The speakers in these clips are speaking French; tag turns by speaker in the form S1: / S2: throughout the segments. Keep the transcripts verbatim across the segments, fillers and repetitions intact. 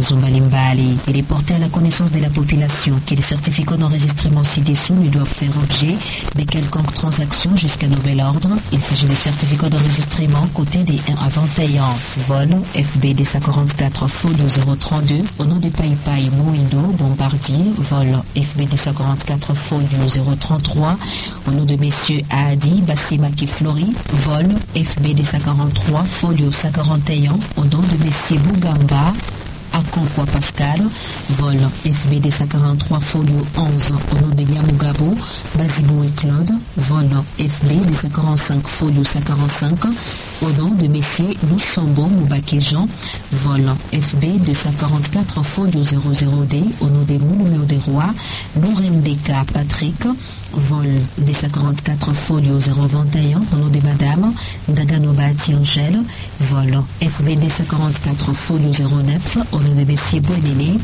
S1: mafunzo mbalimbali. Il est porté à la connaissance de la population que les certificats d'enregistrement ci-dessous ne doivent faire objet de quelconque transaction jusqu'à nouvel ordre. Il s'agit des certificats d'enregistrement côté des un à vingt et un. Vol F B deux cent quarante-quatre folio zéro trente-deux au nom de Paipai Mouindo Bombardier. Vol F B deux cent quarante-quatre folio zéro trente-trois au nom de messieurs Adi Bassima Kiflori. Vol F B deux cent quarante-trois folio cent quarante et un au nom de messieurs Bougamba Akonkwa Pascal. Vol F B deux cent quarante-trois folio onze au nom de Yamugabo Bazibou et Claude. Vol F B deux cent quarante-cinq folio cent quarante-cinq au nom de messieurs Lusombo Moubake Jean. Vol F B deux cent quarante-quatre folio zéro zéro D au nom de Mouloumeo des Rois Lourendeka Patrick. Vol deux cent quarante-quatre folio zéro vingt et un au nom de madame Daganobati Angèle. Vol F B deux cent quarante-quatre folio zéro neuf au nom de messieurs Bonene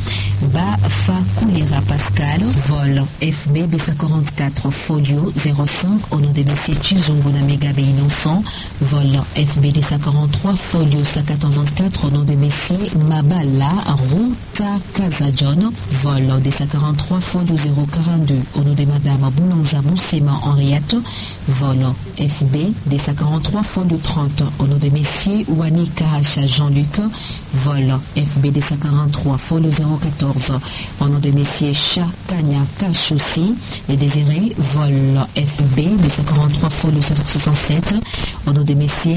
S1: Bafa Koulera Pascal. Vol F B deux cent quarante-quatre folio zéro cinq au nom de messieurs Chizungu Namegabe Innocent. Vol F B deux cent quarante-trois folio cent quatre-vingt-quatre au nom de messieurs Mabala Ruta Kazajon. Vol deux cent quarante-trois folio zéro quarante-deux au nom de madame Boulonza Moussema Henriette. Vol F B deux cent quarante-trois folio trente au nom de messieurs Wani Kahacha Jean-Luc. Vol F B deux cent quarante-trois folio zéro quatorze au nom de messieurs Chakanya Kachoussi et Désiré. Vol F B deux cent quarante-trois folio sept cent soixante-sept au nom de messieurs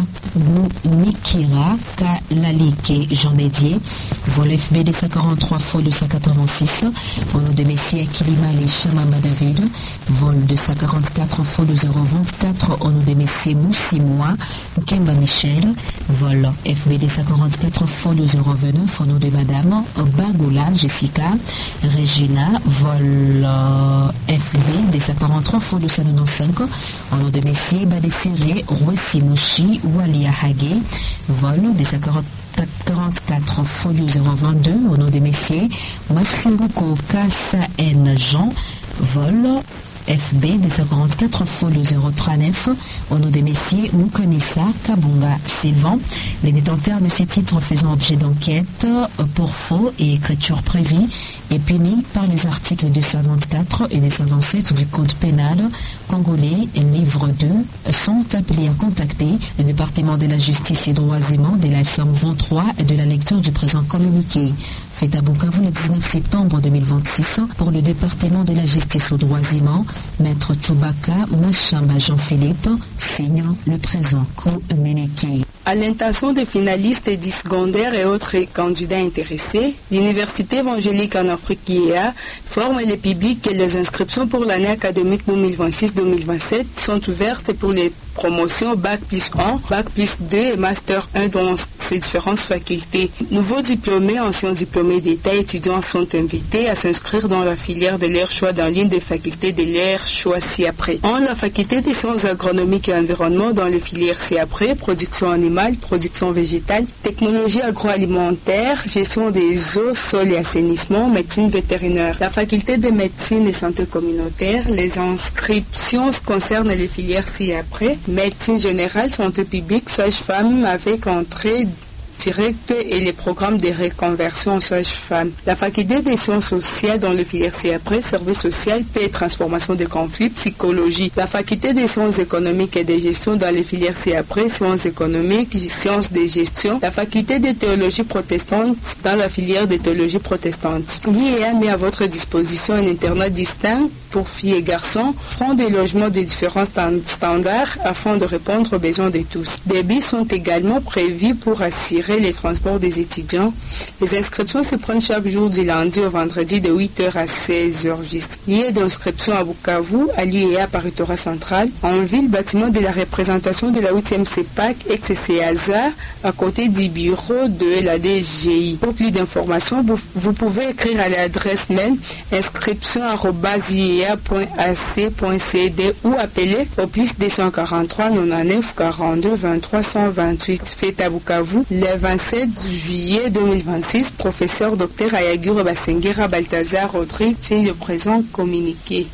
S1: Ntagu Nikira Kalalike Jean Dédier. Vol F B deux cent quarante-trois folio cent quatre-vingt-six au nom de messieurs Kilimali Chamamba David. Vol deux cent quarante-quatre folio zéro vingt-quatre au nom de messieurs Moussimoa Kemba Michel. Vol F B deux cent quarante-quatre folio zéro vingt-neuf au nom de madame Bagoula Jessica Regina. Vol F B deux cent quarante-trois folio cent quatre-vingt-quinze au nom de messieurs Badesere Rouessi Mouchi Walia Hage. Vol deux cent quarante-quatre folio zéro vingt-deux au nom de messieurs Masuruko Kassa N Jean. Vol F B deux cent quarante-quatre folio zéro trente-neuf au nom de messieurs Moukanissa Kabunga Sylvain. Les détenteurs de ces titres faisant objet d'enquête pour faux et écriture prévue et punis par les articles deux cent vingt-quatre et deux cent vingt-sept du Code pénal congolais, livre deux, sont appelés à contacter le département de la justice et droits humains de la S M vingt-trois et de la lecture du présent communiqué. Fait à Bukavu le dix-neuf septembre deux mille vingt-six pour le département de la justice aux droits humains, Maître Chubaka Machamba Jean-Philippe signe le présent communiqué.
S2: À l'intention des finalistes et des secondaires et autres candidats intéressés, l'Université évangélique en Afrique I E A forme le public et les inscriptions pour l'année académique deux mille vingt-six deux mille vingt-sept sont ouvertes pour les promotions Bac plus un, Bac plus deux et Master un dans ces différentes facultés. Nouveaux diplômés, anciens diplômés d'État et étudiants sont invités à s'inscrire dans la filière de leur choix dans l'une des facultés de leur choix ci-après. En la faculté des sciences agronomiques et environnement dans les filières ci-après, production animale, production végétale, technologie agroalimentaire, gestion des eaux, sols et assainissement, médecine vétérinaire. La faculté de médecine et santé communautaire, les inscriptions concernent les filières ci-après, médecine générale, santé publique, sage-femme avec entrée directe et les programmes de reconversion en sage-femme. La faculté des sciences sociales dans le filière ci-après, services social, paix et transformation des conflits, psychologie. La faculté des sciences économiques et de gestion dans les filières ci-après, sciences économiques, sciences de gestion. La faculté de théologie protestante dans la filière de théologie protestante. L'I E A met à votre disposition un internat distinct pour filles et garçons, offrant des logements de différents standards afin de répondre aux besoins de tous. Des bus sont également prévus pour assurer les transports des étudiants. Les inscriptions se prennent chaque jour du lundi au vendredi de huit heures à seize heures juste. Lieu d'inscription à Bukavu, à l'I E A Paritora Central, en ville, bâtiment de la représentation de la huitième C E P A C, ex-C A Z A, à côté du bureau de la D G I. Pour plus d'informations, vous, vous pouvez écrire à l'adresse mail inscription arobase i e a point a c point c d ou appeler au plus deux cent quarante-trois quatre-vingt-dix-neuf quarante-deux vingt-trois cent vingt-huit. Fête à Bukavu, le vingt-sept juillet deux mille vingt-six, professeur docteur Ayaguro Basengera Balthazar Rodrigue signe le présent communiqué.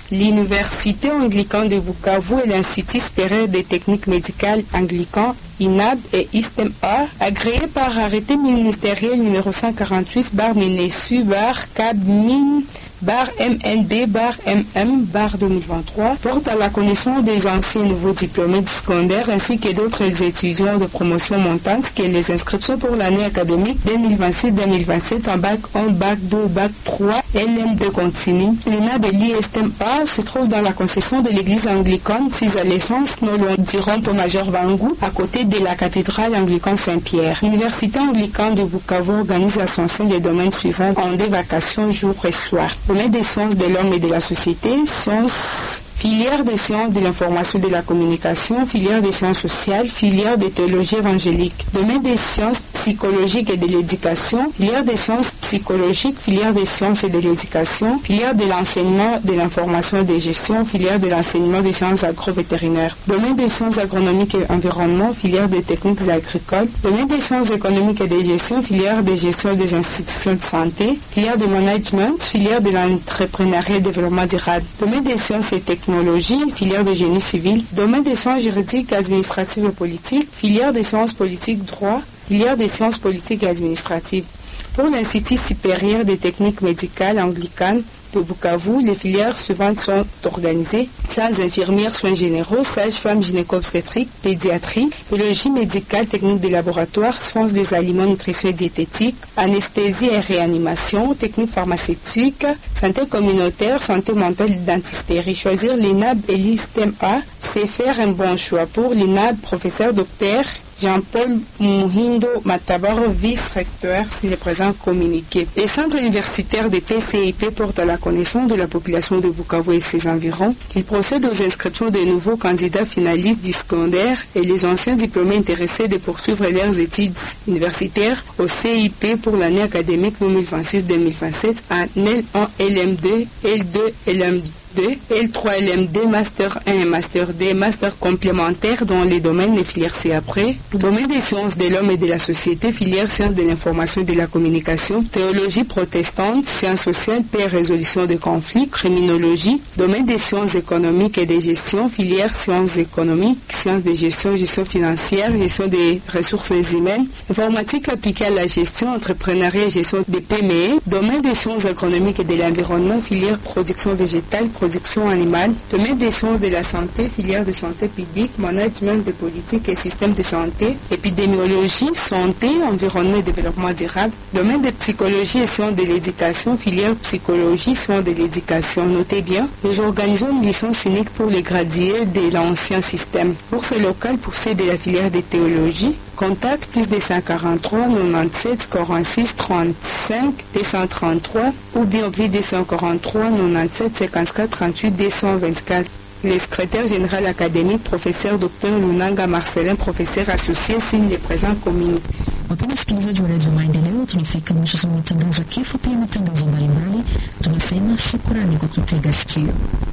S2: L'Université anglicane de Bukavu et l'Institut supérieur des techniques médicales anglican I N A B et I S T E M A, agréés par arrêté ministériel numéro cent quarante-huit bar Minesu bar C A B M I N bar M N B bar M M bar deux mille vingt-trois, portent à la connaissance des anciens nouveaux diplômés du secondaire ainsi que d'autres étudiants de promotion montante que les inscriptions pour l'année académique deux mille vingt-six deux mille vingt-sept en bac un, bac deux, bac trois, L M deux continu. L'I N A B et l'I S T E M A se trouvent dans la concession de l'église anglicane six à l'essence, non loin du rond-point Major Vangou, à côté de la cathédrale anglicane Saint-Pierre. L'Université anglicane de Bukavu organise à son sein les domaines suivants en des vacations jour et soir. Domaine des sciences de l'homme et de la société, sciences, filière des sciences de l'information et de la communication, filière des sciences sociales, filière de théologie évangélique. Domaine des sciences psychologiques et de l'éducation, filière des sciences psychologiques, filière des sciences et de l'éducation, filière de l'enseignement de l'information et de gestion, filière de l'enseignement des sciences agro-vétérinaires. Domaine des sciences agronomiques et environnement, filière des techniques agricoles. Domaine des sciences économiques et de gestion, filière de gestion des institutions de santé, filière de management, filière de l'entrepreneuriat et développement durable. Domaine des sciences et techniques technologie, filière de génie civil, domaine des sciences juridiques, administratives et politiques, filière des sciences politiques, droit, filière des sciences politiques et administratives. Pour l'Institut supérieur des techniques médicales anglicanes de Bukavu, les filières suivantes sont organisées: sciences infirmières, soins généraux, sages-femmes, gynéco-obstétrique, pédiatrie, biologie médicale, techniques de laboratoire, sciences des aliments, nutrition et diététique, anesthésie et réanimation, techniques pharmaceutiques, santé communautaire, santé mentale et dentisterie. Choisir l'I N A B et l'I S T E M A, c'est faire un bon choix. Pour l'I N A B, professeur docteur Jean-Paul Muhindo Matabaro, vice-recteur, s'il est présent communiqué. Les centres universitaires des P C I P portent à la connaissance de la population de Bukavu et ses environs. Ils procèdent aux inscriptions des nouveaux candidats finalistes du secondaire et les anciens diplômés intéressés de poursuivre leurs études universitaires au C I P pour l'année académique deux mille vingt-six deux mille vingt-sept en L un L M deux, L deux L M deux, L trois L M D, Master un et Master deux, Master complémentaire dans les domaines et filières ci-après. Domaine des sciences de l'homme et de la société, filière sciences de l'information et de la communication, théologie protestante, sciences sociales, paix et résolution de conflits, criminologie. Domaine des sciences économiques et de gestion, filière sciences économiques, sciences de gestion, gestion financière, gestion des ressources humaines, informatique appliquée à la gestion, entrepreneuriat et gestion des P M E. Domaine des sciences agronomiques et de l'environnement, filière production végétale, production animale. Domaine des sciences de la santé, filière de santé publique, management de politique et système de santé, épidémiologie, santé, environnement et développement durable. Domaine de psychologie et sciences de l'éducation, filière psychologie, sciences de l'éducation. Notez bien, nous organisons une licence unique pour les gradués de l'ancien système. Bourse locale pour ceux de la filière de théologie. Contact plus deux cent quarante-trois quatre-vingt-dix-sept quarante-six trente-cinq deux cent trente-trois ou bien plus deux cent quarante-trois quatre-vingt-dix-sept cinquante-quatre trente-huit deux cent vingt-quatre. Le secrétaire général académique, professeur Docteur Lunanga Marcelin, professeur associé, signe les présents communes.
S1: Wapenda wasikilizaji wa redio Maendeleo, tunafika mwisho wa matangazo ya kifo, pia matangazo mbalimbali. Tunasema shukrani kwa kutega sikio.